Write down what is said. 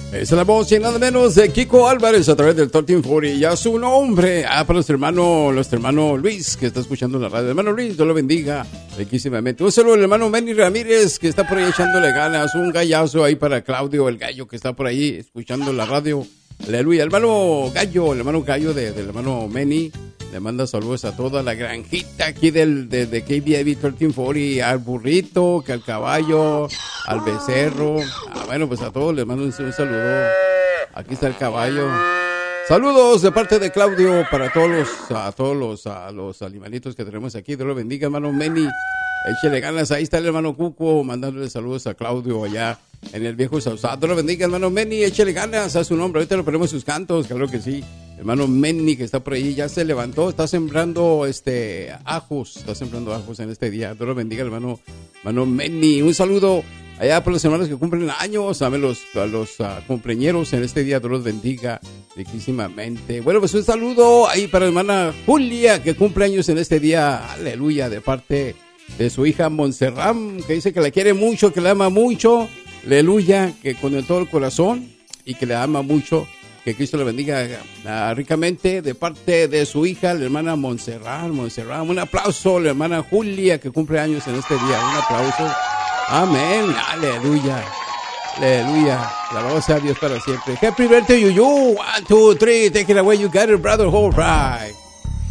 Es la voz y nada menos de Kiko Álvarez a través del 1340 y a su nombre. Para nuestro hermano Luis que está escuchando la radio. Hermano Luis, Dios lo bendiga riquísimamente. Un saludo al hermano Benny Ramírez que está por ahí echándole ganas. Un gallazo ahí para Claudio, el gallo que está por ahí escuchando la radio. Aleluya. El hermano gallo del hermano Benny. Le manda saludos a toda la granjita aquí de KBIB 1340, al burrito, que al caballo, al becerro. Bueno, pues a todos les mando un saludo. Aquí está el caballo. Saludos de parte de Claudio para todos los animalitos que tenemos aquí. Dios lo bendiga, hermano Meni. Échele ganas. Ahí está el hermano Cuco mandándole saludos a Claudio allá en el viejo Sausá. Dios lo bendiga, hermano Meni. Échele ganas a su nombre. Ahorita lo ponemos sus cantos, claro que sí. Hermano Meni que está por ahí, ya se levantó, está sembrando ajos en este día. Dios lo bendiga, hermano Meni. Un saludo allá para los hermanos que cumplen años, a los cumpleañeros en este día. Dios los bendiga riquísimamente. Bueno, pues un saludo ahí para la hermana Julia que cumple años en este día. Aleluya, de parte de su hija Montserrat, que dice que la quiere mucho, que la ama mucho. Aleluya, que con todo el corazón y que la ama mucho. Que Cristo le bendiga ricamente de parte de su hija, la hermana Montserrat. Un aplauso a la hermana Julia que cumple años en este día. Un aplauso. Amén. Aleluya. Alabado sea Dios para siempre. Happy birthday to you. 1, 2, 3. Take it away. You got it, brother. All right.